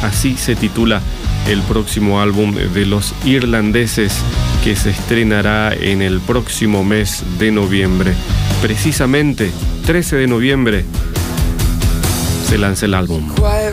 así se titula el próximo álbum de los irlandeses, que se estrenará en el próximo mes de noviembre. Precisamente 13 de noviembre se lanza el álbum.